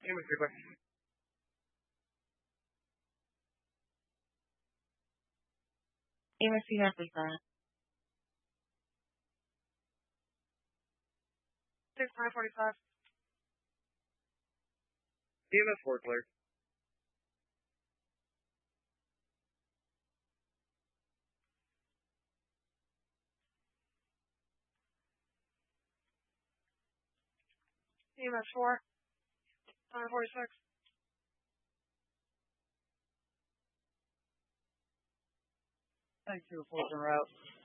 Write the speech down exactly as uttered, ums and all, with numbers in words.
EMS three clear. E M S three nine three five. six nine forty-five. E M S four clear. E M S four. nine forty-six. Thank you, Fulton Route.